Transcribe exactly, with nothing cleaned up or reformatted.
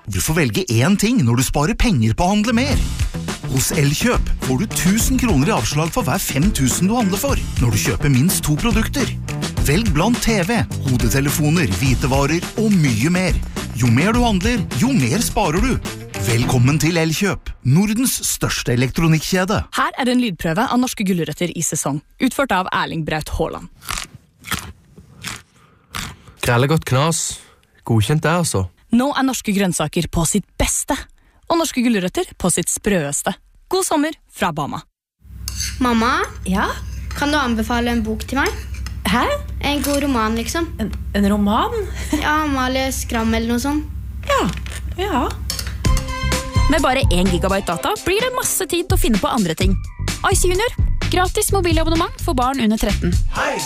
Hvorfor velge én ting når du sparer penger på å handle mer? Hos Elkjøp får du tusen kroner i avslag for hver fem tusen du handler for, når du kjøper minst to produkter. Velg blant T V, hodetelefoner, hvitevarer og mye mer. Jo mer du handler, jo mer sparer du. Velkommen til Elkjøp, Nordens største elektronikkjede. Her er en lydprøve av norske gulrøtter i sesong, utført av Erling Braut Haaland. Grellegodt knas. Godkjent det, altså. Nå er norske grønnsaker på sitt beste, og norske gulrøtter på sitt sprøeste. God sommer fra Bama. Mamma? Ja? Kan du anbefale en bok til meg? Hæ? En god roman, liksom. En, en roman? Ja, Amalie Skram eller noe sånt. Ja, ja. Med bare én gigabyte data blir det masse tid til å finne på andre ting. Ice Junior. Gratis mobilabonnement for barn under tretten. Hei,